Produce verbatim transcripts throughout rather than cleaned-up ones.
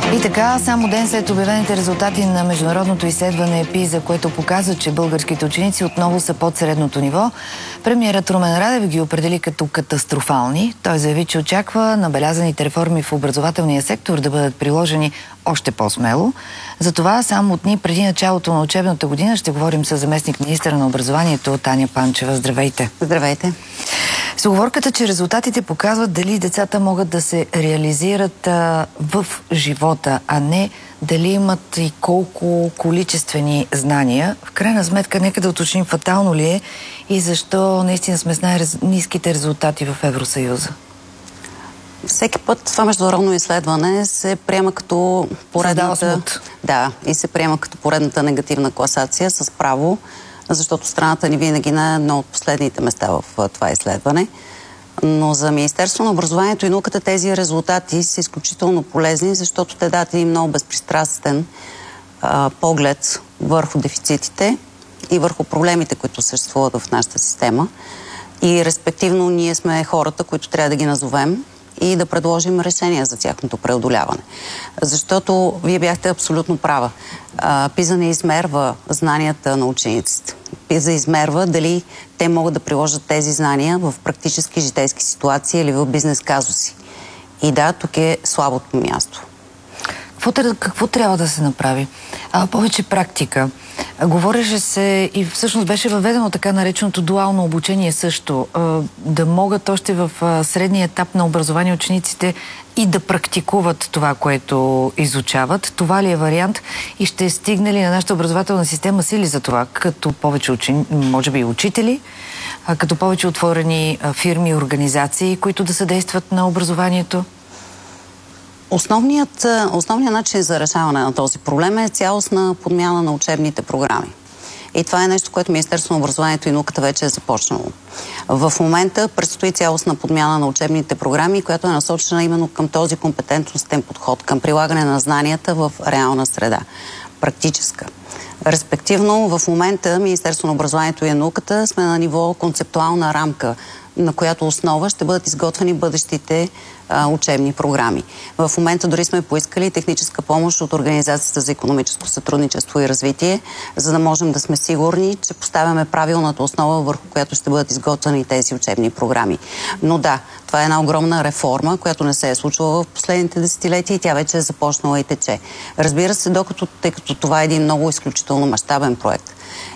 И така, само ден след обявените резултати на международното изследване ПИЗА, което показва, че българските ученици отново са под средното ниво, премиерът Румен Радев ги определи като катастрофални. Той заяви, че очаква набелязаните реформи в образователния сектор да бъдат приложени още по-смело. Затова само от дни преди началото на учебната година ще говорим с заместник-министъра на образованието Таня Панчева. Здравейте! Здравейте! С уговорката, че резултатите показват дали децата могат да се реализират а, в живота, а не дали имат и колко количествени знания. В крайна сметка, нека да уточним фатално ли е и защо наистина сме с най-ниските резултати в Евросъюза. Всеки път това международно изследване се приема като поредната... Да, и се приема като поредната негативна класация с право, защото страната ни винаги на едно от последните места в това изследване. Но за Министерство на образованието и науката тези резултати са изключително полезни, защото те дадат един много безпристрастен а, поглед върху дефицитите и върху проблемите, които съществуват в нашата система. И респективно ние сме хората, които трябва да ги назовем и да предложим решения за тяхното преодоляване. Защото вие бяхте абсолютно права. ПИЗА не измерва знанията на учениците. ПИЗА измерва дали те могат да приложат тези знания в практически житейски ситуации или в бизнес казуси. И да, тук е слабото място. Какво, какво трябва да се направи? А, повече практика. Говореше се и всъщност беше въведено така нареченото дуално обучение също. Да могат още в средния етап на образование учениците и да практикуват това, което изучават. Това ли е вариант и ще стигне ли на нашата образователна система сили за това, като повече учени, може би и учители, като повече отворени фирми и организации, които да съдействат на образованието? Основният, основният начин за решаване на този проблем е цялостна подмяна на учебните програми. И това е нещо, което Министерството на образованието и науката вече е започнало. В момента предстои цялостна подмяна на учебните програми, която е насочена именно към този компетентностен подход, към прилагане на знанията в реална среда, практическа. Респективно, в момента Министерството на образованието и науката сме на ниво концептуална рамка, на която основа ще бъдат изготвени бъдещите а, учебни програми. В момента дори сме поискали техническа помощ от Организацията за икономическо сътрудничество и развитие, за да можем да сме сигурни, че поставяме правилната основа, върху която ще бъдат изготвени тези учебни програми. Но да, това е една огромна реформа, която не се е случвала в последните десетилетия и тя вече е започнала и тече. Разбира се, докато, тъй като това е един много изключително мащабен проект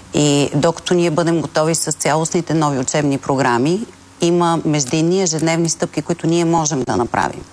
и докато ние бъдем готови с цялостните нови учебни програми, има междинни ежедневни стъпки, които ние можем да направим.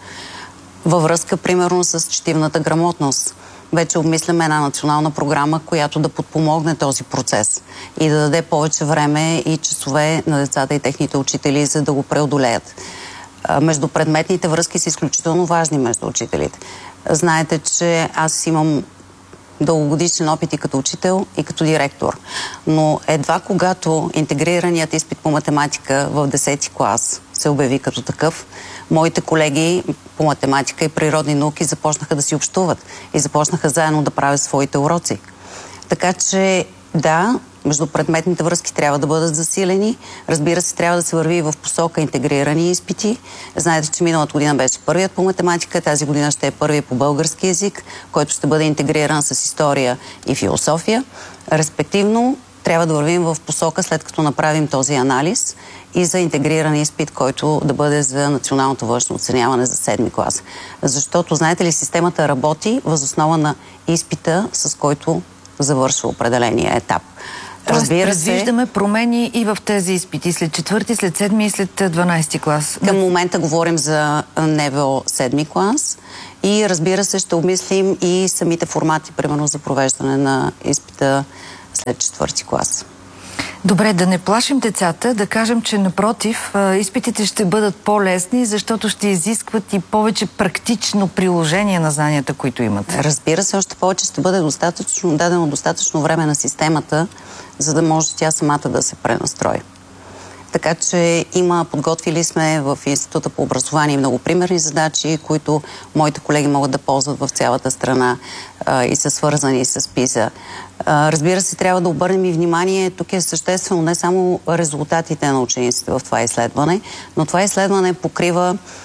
Във връзка, примерно, с четивната грамотност. Вече обмисляме една национална програма, която да подпомогне този процес и да даде повече време и часове на децата и техните учители, за да го преодолеят. Междупредметните връзки са изключително важни между учителите. Знаете, че аз имам дългогодишен опит и като учител, и като директор. Но едва когато интегрираният изпит по математика в десети клас се обяви като такъв, моите колеги по математика и природни науки започнаха да си общуват и започнаха заедно да правят своите уроци. Така че, да, междупредметните връзки трябва да бъдат засилени. Разбира се, трябва да се върви в посока интегрирани изпити. Знаете, че миналата година беше първият по математика, тази година ще е първият по български език, който ще бъде интегриран с история и философия. Респективно, трябва да вървим в посока, след като направим този анализ, и за интегриран изпит, който да бъде за националното външно оценяване за седми клас. Защото, знаете ли, системата работи въз основа на изпита, с който завършва определения етап. Разбира се, предвиждаме промени и в тези изпити след четвърти, след седми и след дванадесети клас. Към момента говорим за НВО седми клас и разбира се ще обмислим и самите формати, примерно за провеждане на изпита след четвърти клас. Добре, да не плашим децата, да кажем, че напротив, изпитите ще бъдат по-лесни, защото ще изискват и повече практично приложение на знанията, които имат. Разбира се, още повече ще бъде достатъчно, дадено достатъчно време на системата, за да може тя самата да се пренастрои. Така че има, подготвили сме в Института по образование много примерни задачи, които моите колеги могат да ползват в цялата страна а, и са свързани с ПИЗА. А, разбира се, трябва да обърнем и внимание, тук е съществено не само резултатите на учениците в това изследване, но това изследване покрива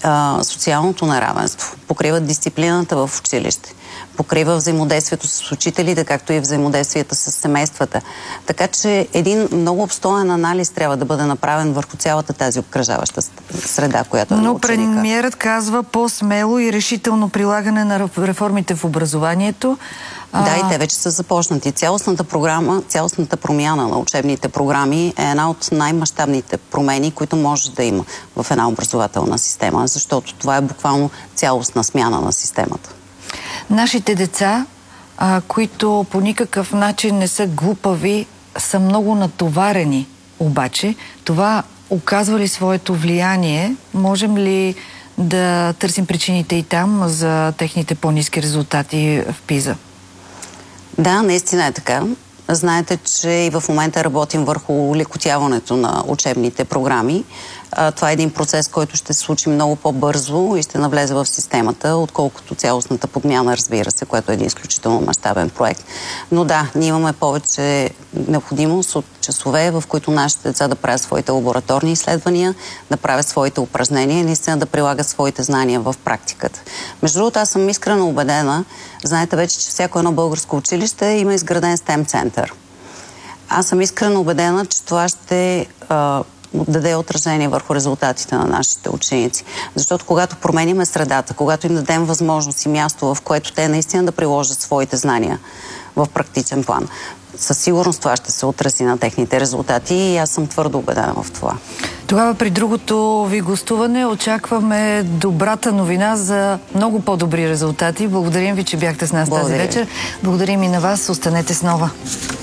а, социалното неравенство, покрива дисциплината в училище, покрива взаимодействието с учителите, както и взаимодействията с семействата. Така че един много обстоен анализ трябва да бъде направен върху цялата тази обкръжаваща среда, която е на Но ученика. премиерът казва по-смело и решително прилагане на реформите в образованието. Да, и те вече са започнати. Цялостната програма, цялостната промяна на учебните програми е една от най-мащабните промени, които може да има в една образователна система, защото това е буквално цялостна смяна на системата. Нашите деца, а, които по никакъв начин не са глупави, са много натоварени. Обаче, това оказва ли своето влияние? Можем ли да търсим причините и там за техните по-ниски резултати в ПИЗа? Да, наистина е така. Знаете, че и в момента работим върху улекотяването на учебните програми. Това е един процес, който ще се случи много по-бързо и ще навлезе в системата, отколкото цялостната подмяна, разбира се, което е един изключително мащабен проект. Но да, ние имаме повече необходимост от часове, в които нашите деца да правят своите лабораторни изследвания, да правят своите упражнения и наистина да прилагат своите знания в практиката. Между другото, аз съм искрено убедена, знаете вече, че всяко едно българско училище има изграден стем център. Аз съм искрено убедена, че това ще а, даде отражение върху резултатите на нашите ученици. Защото когато промениме средата, когато им дадем възможност и място, в което те наистина да приложат своите знания в практичен план, със сигурност това ще се отрази на техните резултати и аз съм твърдо убедена в това. Тогава при другото ви гостуване очакваме добрата новина за много по-добри резултати. Благодарим ви, че бяхте с нас Благодаря. тази вечер. Благодарим и на вас. Останете с Нова.